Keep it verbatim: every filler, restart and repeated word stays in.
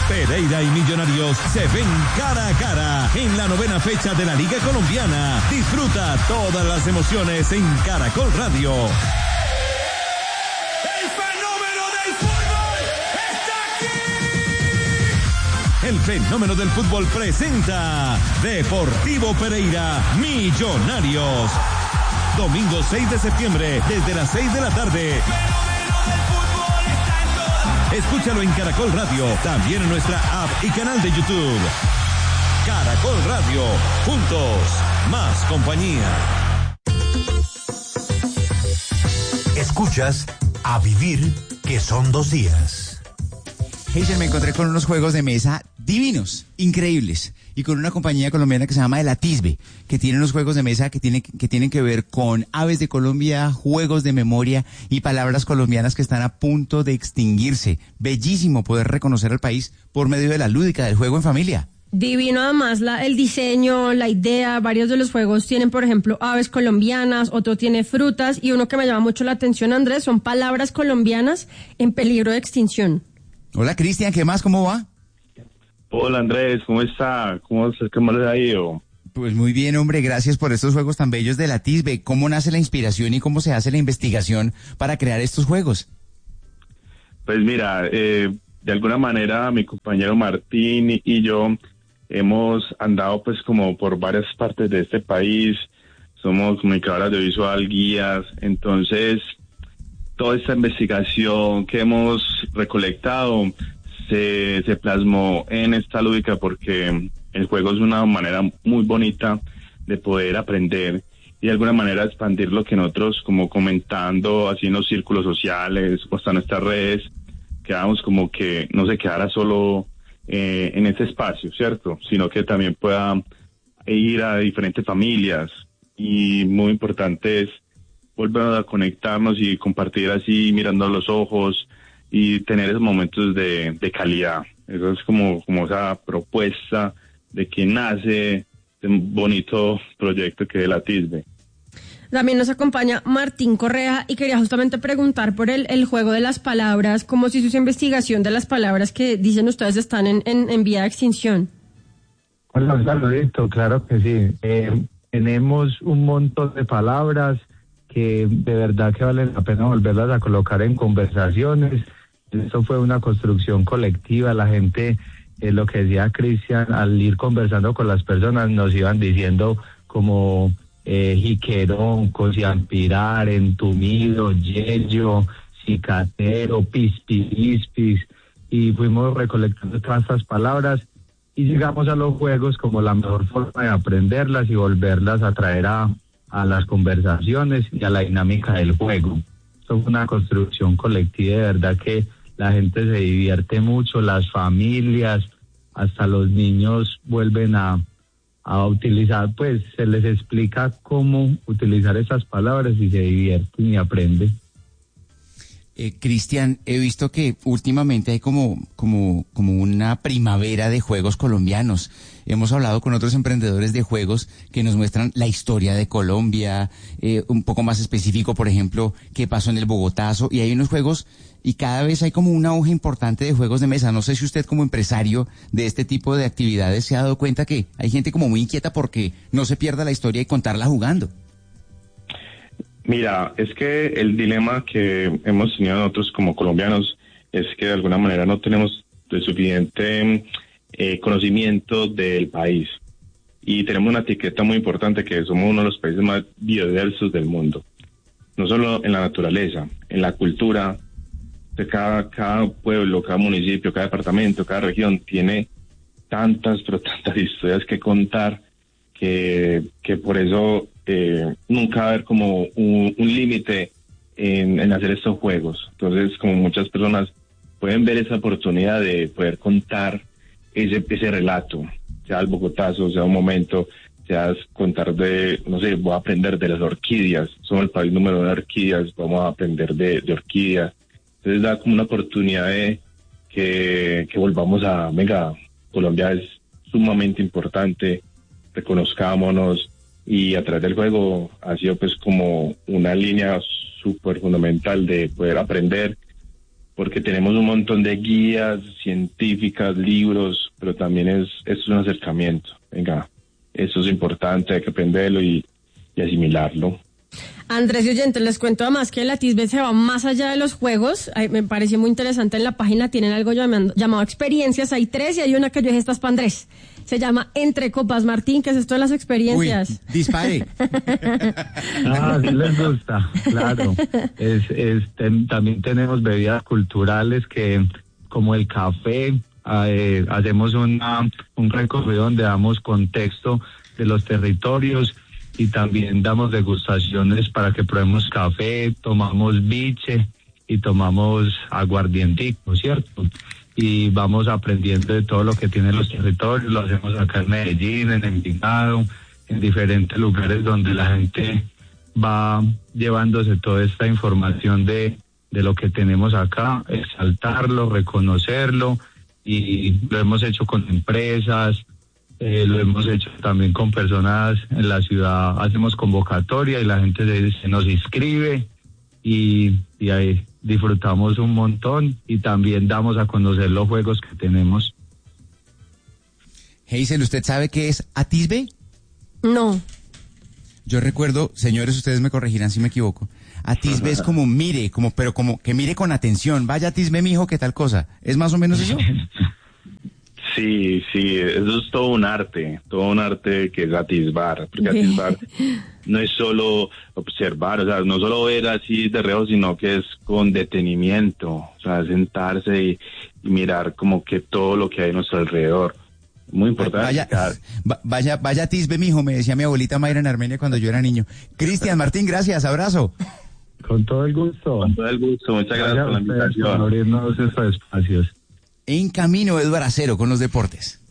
Pereira y Millonarios se ven cara a cara en la novena fecha de la Liga Colombiana. Disfruta todas las emociones en Caracol Radio. ¡El fenómeno del fútbol está aquí! El fenómeno del fútbol presenta Deportivo Pereira Millonarios. Domingo seis de septiembre, desde las seis de la tarde. Escúchalo en Caracol Radio, también en nuestra app y canal de YouTube. Caracol Radio, juntos, más compañía. Escuchas A Vivir, que son dos días. Hazel, me encontré con unos juegos de mesa divinos, increíbles, y con una compañía colombiana que se llama El Atisbe, que tiene unos juegos de mesa que, tiene, que tienen que ver con aves de Colombia, juegos de memoria y palabras colombianas que están a punto de extinguirse. Bellísimo poder reconocer al país por medio de la lúdica del juego en familia. Divino además la, el diseño, la idea. Varios de los juegos tienen, por ejemplo, aves colombianas, otro tiene frutas, y uno que me llama mucho la atención, Andrés, son palabras colombianas en peligro de extinción. Hola, Cristian, ¿qué más? ¿Cómo va? Hola, Andrés, ¿cómo está? ¿Cómo, cómo les ha ido? Pues muy bien, hombre, gracias por estos juegos tan bellos de la Atisbe. ¿Cómo nace la inspiración y cómo se hace la investigación para crear estos juegos? Pues mira, eh, de alguna manera mi compañero Martín y, y yo hemos andado pues como por varias partes de este país, somos comunicadores audiovisual, guías, entonces toda esta investigación que hemos recolectado se, se plasmó en esta lúdica porque el juego es una manera muy bonita de poder aprender y de alguna manera expandir lo que nosotros, como comentando así en los círculos sociales o hasta en nuestras redes, quedamos como que no se quedara solo eh, en este espacio, ¿cierto? Sino que también pueda ir a diferentes familias, y muy importante es volver a conectarnos y compartir así mirando a los ojos y tener esos momentos de, de calidad. Eso es como, como esa propuesta de que nace de un bonito proyecto que es el Atisbe. También nos acompaña Martín Correa y quería justamente preguntar por el, el juego de las palabras, cómo se hizo esa investigación de las palabras que dicen ustedes están en, en, en vía de extinción. Hola, saludito, claro que sí. Eh, tenemos un montón de palabras que de verdad que vale la pena volverlas a colocar en conversaciones. Esto fue una construcción colectiva, la gente, eh, lo que decía Cristian, al ir conversando con las personas nos iban diciendo como eh, jiquerón, cosiampirar, entumido, yello, cicatero, pispirispis, y fuimos recolectando todas estas palabras y llegamos a los juegos como la mejor forma de aprenderlas y volverlas a traer a a las conversaciones y a la dinámica del juego. Esto es una construcción colectiva, de verdad que la gente se divierte mucho, las familias, hasta los niños vuelven a, a utilizar, pues se les explica cómo utilizar esas palabras y se divierten y aprenden. Eh, Cristian, he visto que últimamente hay como, como, como una primavera de juegos colombianos. Hemos hablado con otros emprendedores de juegos que nos muestran la historia de Colombia, eh, un poco más específico, por ejemplo, qué pasó en el Bogotazo, y hay unos juegos, y cada vez hay como una hoja importante de juegos de mesa. No sé si usted como empresario de este tipo de actividades se ha dado cuenta que hay gente como muy inquieta porque no se pierda la historia y contarla jugando. Mira, es que el dilema que hemos tenido nosotros como colombianos es que de alguna manera no tenemos el suficiente eh, conocimiento del país, y tenemos una etiqueta muy importante que somos uno de los países más biodiversos del mundo, no solo en la naturaleza, en la cultura. De cada, cada pueblo, cada municipio, cada departamento, cada región tiene tantas, pero tantas historias que contar que, que por eso eh, nunca va a haber como un, un límite en, en hacer estos juegos. Entonces, como muchas personas pueden ver esa oportunidad de poder contar ese, ese relato, sea el Bogotazo, sea un momento, sea contar de, no sé, voy a aprender de las orquídeas, somos el país número uno de orquídeas, vamos a aprender de, de orquídeas. Entonces da como una oportunidad de que, que volvamos a, venga, Colombia es sumamente importante, reconozcámonos, y a través del juego ha sido pues como una línea súper fundamental de poder aprender, porque tenemos un montón de guías científicas, libros, pero también es, es un acercamiento. Venga, eso es importante, hay que aprenderlo y, y asimilarlo. Andrés y oyentes, les cuento además que el Atisbe se va más allá de los juegos. Ay, me pareció muy interesante, en la página tienen algo llamando, llamado experiencias, hay tres y hay una que yo dije, esta es para Andrés. Se llama Entre Copas. Martín, ¿qué es esto de las experiencias? Uy, dispare. Ah, sí les gusta, claro. Es, es, ten, también tenemos bebidas culturales que, como el café, eh, hacemos una, un recorrido donde damos contexto de los territorios y también damos degustaciones para que probemos café, tomamos biche y tomamos aguardientico, ¿cierto? Y vamos aprendiendo de todo lo que tienen los territorios, lo hacemos acá en Medellín, en Envigado, en diferentes lugares donde la gente va llevándose toda esta información de, de lo que tenemos acá, exaltarlo, reconocerlo, y lo hemos hecho con empresas, eh, lo hemos hecho también con personas en la ciudad, hacemos convocatoria y la gente se, se nos inscribe y, y ahí disfrutamos un montón y también damos a conocer los juegos que tenemos. Hazel, ¿usted sabe qué es Atisbe? No. Yo recuerdo, señores, ustedes me corregirán si me equivoco. Atisbe es como mire, como pero como que mire con atención. Vaya Atisbe, mijo, ¿qué tal cosa? ¿Es más o menos eso? Sí, sí, eso es todo un arte, todo un arte que es atisbar, porque atisbar no es solo observar, o sea, no solo ver así de reojo, sino que es con detenimiento, o sea, sentarse y, y mirar como que todo lo que hay a nuestro alrededor. Muy importante. Vaya, vaya, vaya Atisbe, mijo, me decía mi abuelita Mayra en Armenia cuando yo era niño. Cristian, Martín, gracias, abrazo. Con todo el gusto. Con todo el gusto, muchas gracias por la invitación. Por abrirnos estos espacios. En camino, Eduardo Acero con los deportes.